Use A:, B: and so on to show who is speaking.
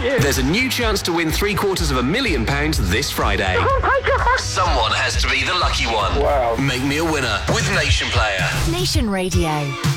A: you.
B: There's a new chance to win £750,000 this Friday.
A: Oh my God.
B: Someone has to be the lucky one.
A: Wow.
B: Make me a winner with Nation Player.
C: Nation Radio.